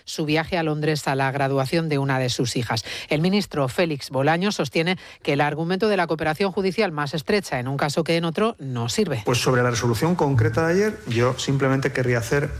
su viaje a Londres a la graduación de una de sus hijas. El ministro Félix Bolaños sostiene que el argumento de la cooperación judicial más estrecha en un caso que en otro no sirve. Pues sobre la resolución concreta de ayer, yo simplemente querría hacer